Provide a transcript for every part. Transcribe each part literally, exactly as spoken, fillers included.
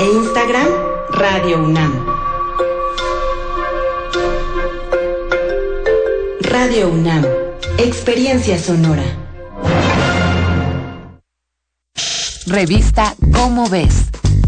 e Instagram Radio UNAM. Radio UNAM, experiencia sonora. Revista Cómo Ves.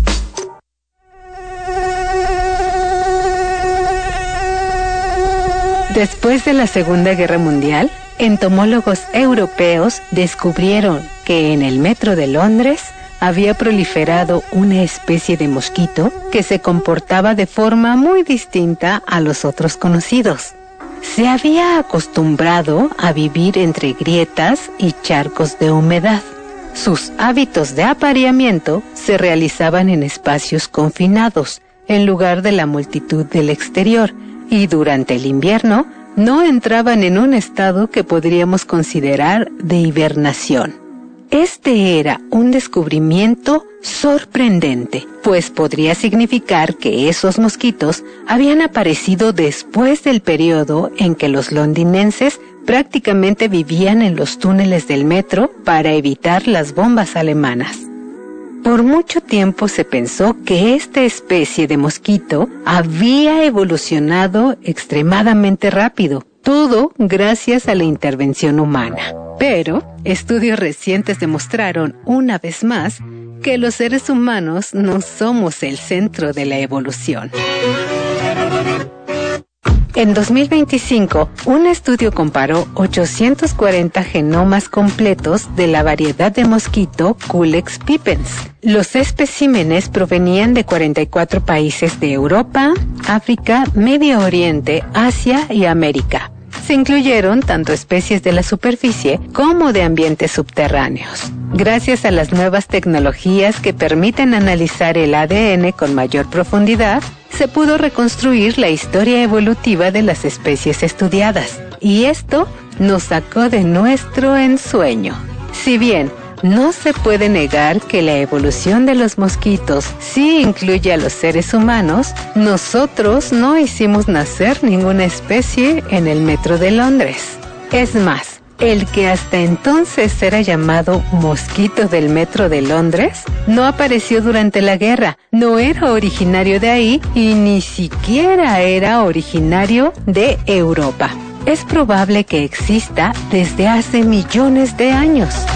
Después de la Segunda Guerra Mundial, entomólogos europeos descubrieron que en el metro de Londres había proliferado una especie de mosquito que se comportaba de forma muy distinta a los otros conocidos. Se había acostumbrado a vivir entre grietas y charcos de humedad. Sus hábitos de apareamiento se realizaban en espacios confinados, en lugar de la multitud del exterior, y durante el invierno no entraban en un estado que podríamos considerar de hibernación. Este era un descubrimiento sorprendente, pues podría significar que esos mosquitos habían aparecido después del periodo en que los londinenses prácticamente vivían en los túneles del metro para evitar las bombas alemanas. Por mucho tiempo se pensó que esta especie de mosquito había evolucionado extremadamente rápido, todo gracias a la intervención humana. Pero estudios recientes demostraron, una vez más, que los seres humanos no somos el centro de la evolución. En dos mil veinticinco, un estudio comparó ochocientos cuarenta genomas completos de la variedad de mosquito Culex pipens. Los especímenes provenían de cuarenta y cuatro países de Europa, África, Medio Oriente, Asia y América. Se incluyeron tanto especies de la superficie como de ambientes subterráneos. Gracias a las nuevas tecnologías que permiten analizar el A D N con mayor profundidad, se pudo reconstruir la historia evolutiva de las especies estudiadas. Y esto nos sacó de nuestro ensueño. Si bien no se puede negar que la evolución de los mosquitos sí incluye a los seres humanos, nosotros no hicimos nacer ninguna especie en el metro de Londres. Es más, el que hasta entonces era llamado mosquito del metro de Londres no apareció durante la guerra, no era originario de ahí y ni siquiera era originario de Europa. Es probable que exista desde hace millones de años.